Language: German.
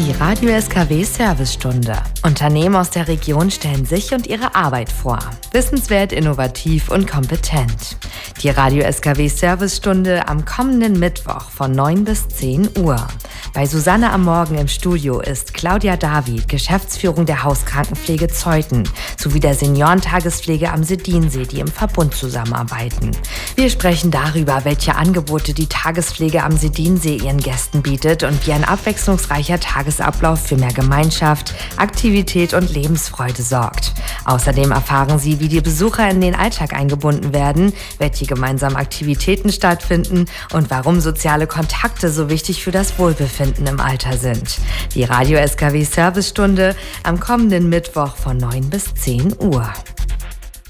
Die Radio SKW Servicestunde. Unternehmen aus der Region stellen sich und ihre Arbeit vor. Wissenswert, innovativ und kompetent. Die Radio SKW Servicestunde am kommenden Mittwoch von 9 bis 10 Uhr. Bei Susanne am Morgen im Studio ist Claudia David, Geschäftsführung der Hauskrankenpflege Zeuthen, sowie der Seniorentagespflege am Sedinsee, die im Verbund zusammenarbeiten. Wir sprechen darüber, welche Angebote die Tagespflege am Sedinsee ihren Gästen bietet und wie ein abwechslungsreicher Tagesablauf für mehr Gemeinschaft, Aktivität und Lebensfreude sorgt. Außerdem erfahren Sie, wie die Besucher in den Alltag eingebunden werden, welche gemeinsamen Aktivitäten stattfinden und warum soziale Kontakte so wichtig für das Wohlbefinden im Alter sind. Die Radio SKW Servicestunde am kommenden Mittwoch von 9 bis 10 Uhr.